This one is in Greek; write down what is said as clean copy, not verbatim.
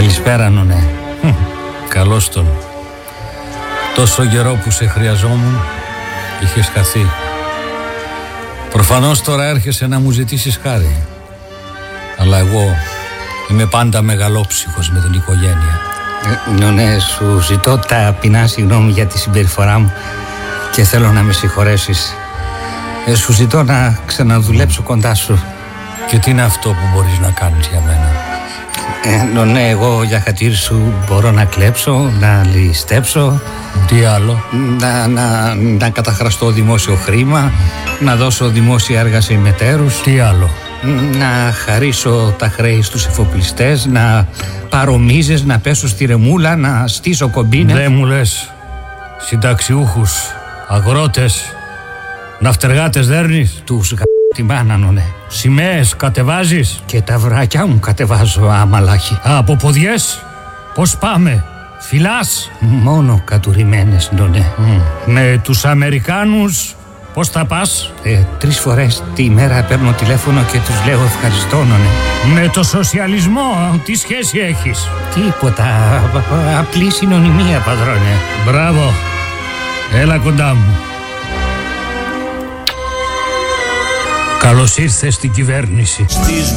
Καλησπέρα, νονέ. Καλώς τον. Τόσο καιρό που σε χρειαζόμουν, είχες χαθεί. Προφανώς τώρα έρχεσαι να μου ζητήσεις χάρη. Αλλά εγώ είμαι πάντα μεγαλόψυχος με την οικογένεια. Νονέ, σου ζητώ ταπεινά συγγνώμη για τη συμπεριφορά μου και θέλω να με συγχωρέσεις. Σου ζητώ να ξαναδουλέψω κοντά σου. Και τι είναι αυτό που μπορείς να κάνεις για μένα? Νονέ, εγώ για χατήρι σου μπορώ να κλέψω, να ληστέψω. Τι άλλο? Να καταχραστώ δημόσιο χρήμα, να δώσω δημόσια έργα σε ημετέρους. Τι άλλο? Να χαρίσω τα χρέη στους εφοπλιστές, να πάρω μίζες, να πέσω στη ρεμούλα, να στήσω κομπίνες. Δεν μου λες συνταξιούχους, αγρότες, ναυτεργάτες δέρνεις? Τους τη μάνα, νονέ. Σημαίες κατεβάζεις? Και τα βράκια μου κατεβάζω, αμαλάχη. Από ποδιές? Πώς πάμε? Φυλάς? Μόνο κατουρημένες, νονέ. Με τους Αμερικάνους πώς θα πας? 3 φορές τη μέρα παίρνω τηλέφωνο και τους λέω ευχαριστώ, νονέ. Με το σοσιαλισμό τι σχέση έχεις? Τίποτα, απλή συνωνυμία, πατρόνε. Μπράβο, έλα κοντά μου. Καλώς ήρθες στην κυβέρνηση.